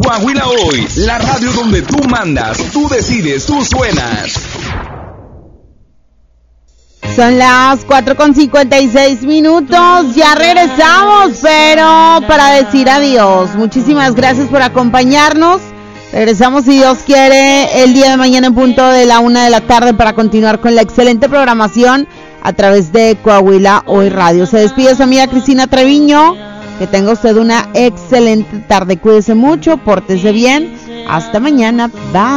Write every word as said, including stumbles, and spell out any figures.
Coahuila Hoy, la radio donde tú mandas, tú decides, tú suenas. Son las cuatro con cincuenta y seis minutos, ya regresamos, pero para decir adiós. Muchísimas gracias por acompañarnos. Regresamos, si Dios quiere, el día de mañana en punto de la una de la tarde para continuar con la excelente programación a través de Coahuila Hoy Radio. Se despide su amiga Cristina Treviño. Que tenga usted una excelente tarde. Cuídese mucho, pórtese bien. Hasta mañana. Bye.